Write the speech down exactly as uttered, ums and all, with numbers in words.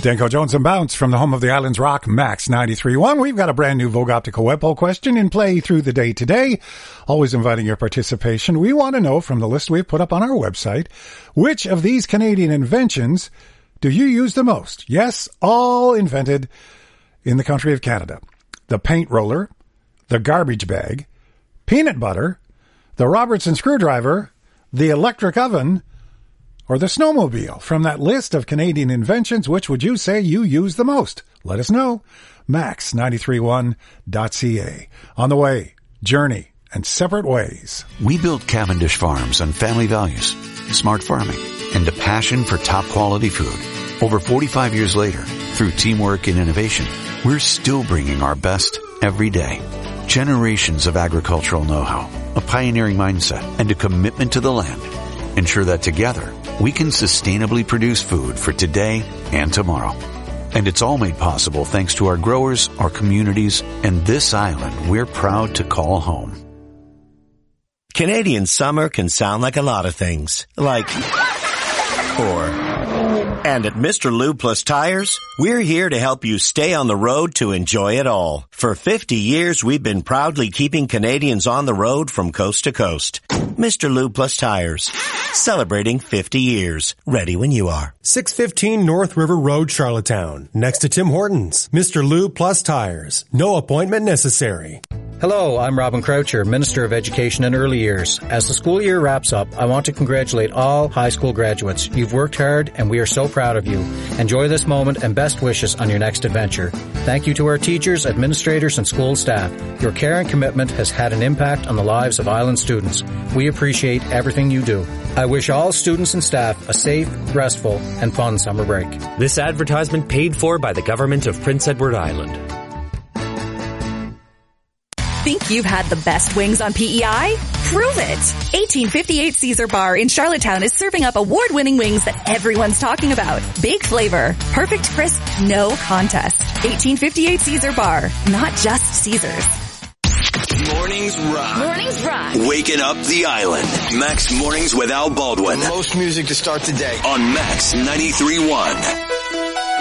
Danko Jones and Bounce from the home of the Islands Rock, Max ninety-three point one. We've got a brand new Vogue Optical Web Poll question in play through the day today. Always inviting your participation. We want to know from the list we've put up on our website, which of these Canadian inventions do you use the most? Yes, all invented in the country of Canada. The paint roller, the garbage bag, peanut butter, the Robertson screwdriver, the electric oven, or the snowmobile. From that list of Canadian inventions, which would you say you use the most? Let us know. max nine three one dot c a. On the way, Journey and Separate Ways. We built Cavendish Farms on family values, smart farming, and a passion for top quality food. Over forty-five years later, through teamwork and innovation, we're still bringing our best every day. Generations of agricultural know-how, a pioneering mindset, and a commitment to the land ensure that together we can sustainably produce food for today and tomorrow. And it's all made possible thanks to our growers, our communities, and this island we're proud to call home. Canadian summer can sound like a lot of things, like, or, and at Mister Lube Plus Tires, we're here to help you stay on the road to enjoy it all. For fifty years, we've been proudly keeping Canadians on the road from coast to coast. Mister Lube Plus Tires, celebrating fifty years. Ready when you are. six fifteen North River Road, Charlottetown, next to Tim Hortons. Mister Lube Plus Tires. No appointment necessary. Hello, I'm Robin Croucher, Minister of Education and Early Years. As the school year wraps up, I want to congratulate all high school graduates. You've worked hard, and we are so proud of you. Enjoy this moment and best wishes on your next adventure. Thank you to our teachers, administrators, and school staff. Your care and commitment has had an impact on the lives of Island students. We appreciate everything you do. I wish all students and staff a safe, restful, and fun summer break. This advertisement paid for by the government of Prince Edward Island. Think you've had the best wings on P E I? Prove it! eighteen fifty-eight Caesar Bar in Charlottetown is serving up award-winning wings that everyone's talking about. Big flavor, perfect crisp, no contest. eighteen fifty-eight Caesar Bar, not just Caesars. Mornings rock. Mornings rock. Waking up the island. Max Mornings with Al Baldwin. Most music to start the day. On Max ninety-three point one.